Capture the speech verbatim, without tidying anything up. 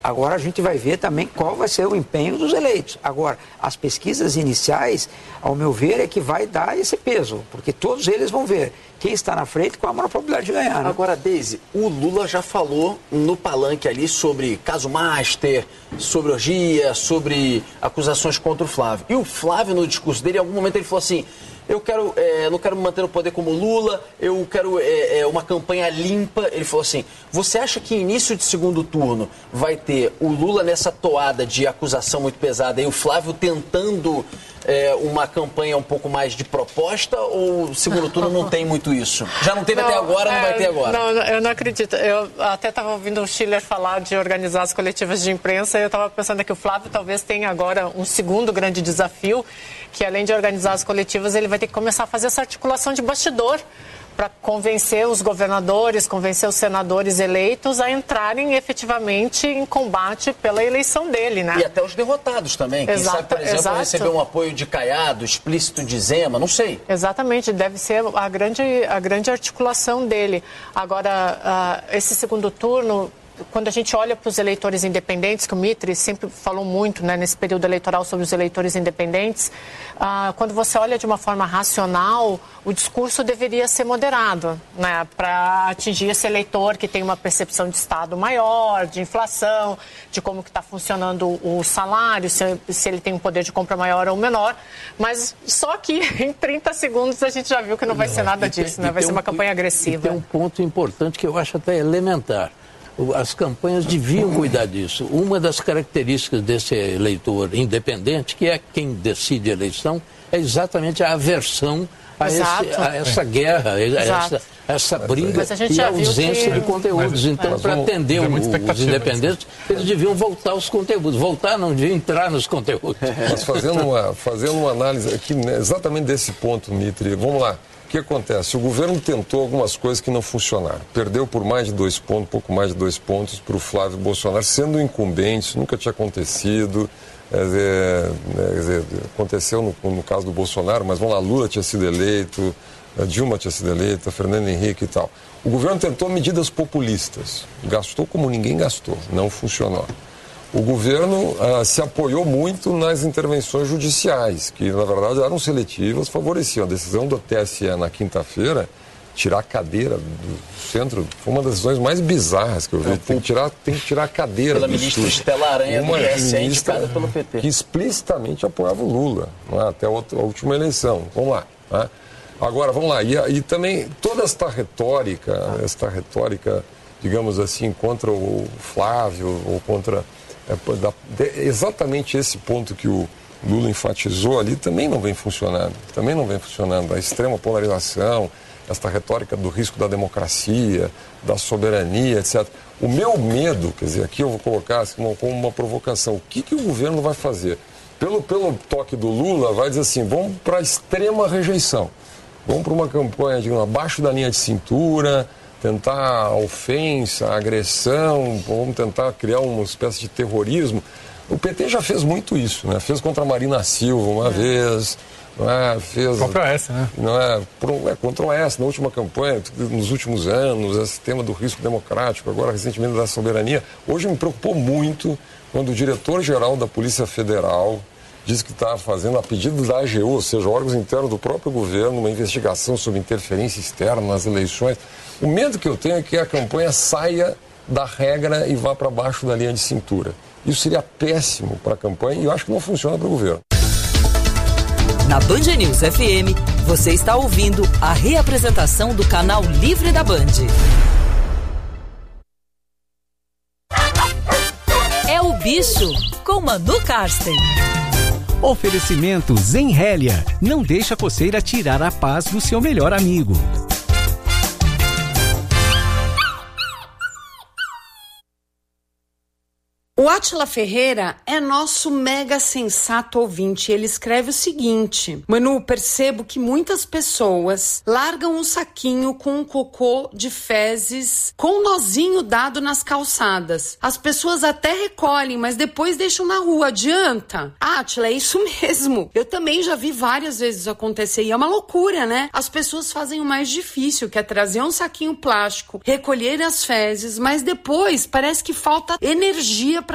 Agora a gente vai ver também qual vai ser o empenho dos eleitos. Agora, as pesquisas iniciais, ao meu ver, é que vai dar esse peso, porque todos eles vão ver quem está na frente com a maior probabilidade de ganhar. Né? Agora, Deise, o Lula já falou no palanque ali sobre caso Master, sobre orgia, sobre acusações contra o Flávio. E o Flávio, no discurso dele, em algum momento ele falou assim... Eu quero, é, não quero me manter no poder como Lula, eu quero é, é, uma campanha limpa. Ele falou assim, você acha que início de segundo turno vai ter o Lula nessa toada de acusação muito pesada e o Flávio tentando é, uma campanha um pouco mais de proposta, ou o segundo turno não tem muito isso? Já não teve não, até agora, é, não vai ter agora? Não, eu não acredito. Eu até estava ouvindo o Schiller falar de organizar as coletivas de imprensa e eu estava pensando que o Flávio talvez tenha agora um segundo grande desafio, que além de organizar as coletivas, ele vai ter que começar a fazer essa articulação de bastidor para convencer os governadores, convencer os senadores eleitos a entrarem efetivamente em combate pela eleição dele, né? E até os derrotados também. Quem exato, sabe, por exemplo, exato. receber um apoio de Caiado, explícito de Zema, não sei. Exatamente, deve ser a grande, a grande articulação dele. Agora, uh, esse segundo turno... Quando a gente olha para os eleitores independentes, que o Mitre sempre falou muito, né, nesse período eleitoral sobre os eleitores independentes, ah, quando você olha de uma forma racional, o discurso deveria ser moderado, né, para atingir esse eleitor que tem uma percepção de Estado maior, de inflação, de como está funcionando o salário, se, se ele tem um poder de compra maior ou menor. Mas só que em trinta segundos a gente já viu que não vai não, ser nada disso, tem, né? Vai ser uma um, campanha agressiva. Tem um ponto importante que eu acho até elementar. As campanhas deviam cuidar disso. Uma das características desse eleitor independente, que é quem decide a eleição, é exatamente a aversão a, esse, a essa guerra, a essa, essa briga e a ausência que... de conteúdos. Mas, então, para atender os independentes, eles deviam voltar aos conteúdos. Voltar não, deviam entrar nos conteúdos. Mas fazendo uma, fazendo uma análise aqui, né, exatamente desse ponto, Mitre, vamos lá. O que acontece? O governo tentou algumas coisas que não funcionaram. Perdeu por mais de dois pontos, pouco mais de dois pontos para o Flávio Bolsonaro, sendo incumbente, isso nunca tinha acontecido. Quer dizer, quer dizer, aconteceu no, no caso do Bolsonaro, mas vamos lá, Lula tinha sido eleito, a Dilma tinha sido eleita, Fernando Henrique e tal. O governo tentou medidas populistas, gastou como ninguém gastou, não funcionou. O governo ah, se apoiou muito nas intervenções judiciais, que na verdade eram seletivas, favoreciam. A decisão do T S E na quinta-feira, tirar a cadeira do centro, foi uma das decisões mais bizarras que eu vi. Tem que tirar, tem que tirar a cadeira pela do ministra Estela Aranha, do T S E, indicada pelo P T. Que explicitamente apoiava o Lula, não é? Até a, outra, a última eleição. Vamos lá. Não é? Agora, vamos lá. E, e também toda esta retórica, esta retórica, digamos assim, contra o Flávio ou contra... É, da, de, exatamente esse ponto que o Lula enfatizou ali também não vem funcionando, também não vem funcionando. A extrema polarização, esta retórica do risco da democracia, da soberania, etcétera. O meu medo, quer dizer, aqui eu vou colocar assim, como, como uma provocação, o que, que o governo vai fazer? Pelo, pelo toque do Lula, vai dizer assim, vamos para a extrema rejeição, vamos para uma campanha, digamos, abaixo da linha de cintura, tentar a ofensa, a agressão, vamos tentar criar uma espécie de terrorismo. O P T já fez muito isso, né? Fez contra a Marina Silva uma é. vez, não é? Fez contra o Oeste, né? Não é? é contra o Oeste, na última campanha, nos últimos anos, esse tema do risco democrático, agora recentemente da soberania. Hoje me preocupou muito quando o diretor-geral da Polícia Federal disse que está fazendo, a pedido da A G U, ou seja, órgãos internos do próprio governo, uma investigação sobre interferência externa nas eleições. O medo que eu tenho é que a campanha saia da regra e vá para baixo da linha de cintura. Isso seria péssimo para a campanha e eu acho que não funciona para o governo. Na Band News F M, você está ouvindo a reapresentação do canal Livre da Band. É o Bicho, com Manu Karsten. Oferecimento Zenrélia. Não deixa a coceira tirar a paz do seu melhor amigo. O Átila Ferreira é nosso mega sensato ouvinte. Ele escreve o seguinte: Manu, percebo que muitas pessoas largam um saquinho com um cocô de fezes com um nozinho dado nas calçadas. As pessoas até recolhem, mas depois deixam na rua. Adianta? Átila, é isso mesmo. Eu também já vi várias vezes acontecer e é uma loucura, né? As pessoas fazem o mais difícil, que é trazer um saquinho plástico, recolher as fezes, mas depois parece que falta energia